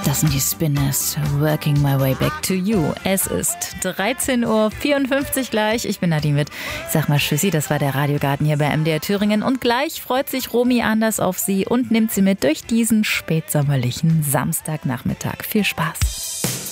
Das sind die Spinners, Working My Way Back to You. Es ist 13:54 Uhr gleich. Ich bin Nadine Witt. Ich sag mal Tschüssi, das war der Radiogarten hier bei MDR Thüringen. Und gleich freut sich Romy Anders auf Sie und nimmt Sie mit durch diesen spätsommerlichen Samstagnachmittag. Viel Spaß.